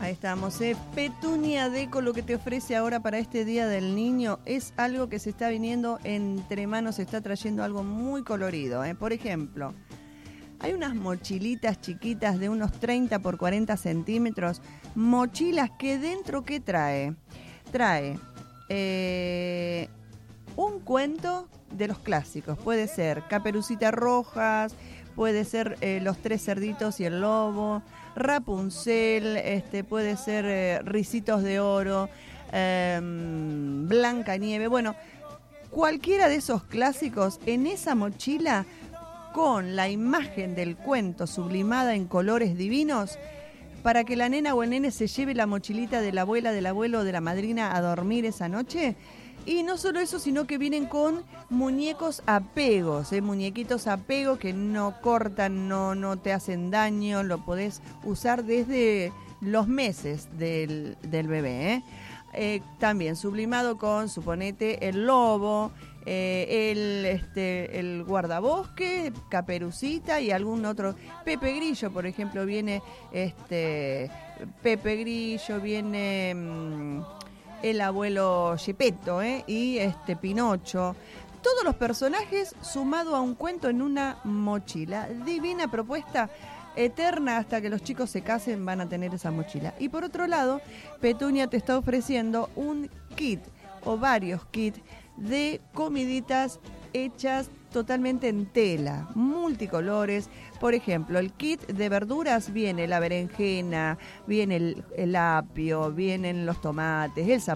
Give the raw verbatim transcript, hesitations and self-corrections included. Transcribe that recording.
Ahí estamos, ¿eh? Petunia Deco, lo que te ofrece ahora para este Día del Niño es algo que se está viniendo entre manos, se está trayendo algo muy colorido, ¿eh? Por ejemplo, hay unas mochilitas chiquitas de unos treinta por cuarenta centímetros, mochilas que dentro, ¿qué trae? Trae eh, un cuento de los clásicos, puede ser Caperucita Rojas, puede ser eh, Los Tres Cerditos y el Lobo, Rapunzel, este, puede ser eh, Ricitos de Oro, eh, Blancanieve. Bueno, cualquiera de esos clásicos en esa mochila con la imagen del cuento sublimada en colores divinos para que la nena o el nene se lleve la mochilita de la abuela, del abuelo o de la madrina a dormir esa noche. Y no solo eso, sino que vienen con muñecos apegos, ¿eh? Muñequitos apego que no cortan, no, no te hacen daño, lo podés usar desde los meses del, del bebé, ¿eh? Eh, también sublimado con, suponete, el lobo, eh, el, este, el guardabosque, Caperucita y algún otro. Pepe Grillo, por ejemplo, viene este Pepe Grillo, viene... Mmm, el abuelo Gepetto, ¿eh? Y este Pinocho. Todos los personajes sumado a un cuento en una mochila. Divina propuesta, eterna hasta que los chicos se casen van a tener esa mochila. Y por otro lado, Petunia te está ofreciendo un kit o varios kits de comiditas hechas totalmente en tela, multicolores. Por ejemplo, el kit de verduras viene la berenjena, viene el, el apio, vienen los tomates, el zapallo,